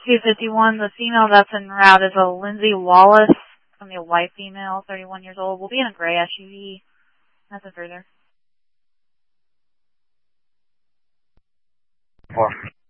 251, the female that's en route is a Lindsay Wallace. It's going to be a white female, 31 years old. Will be in a gray SUV. Nothing further.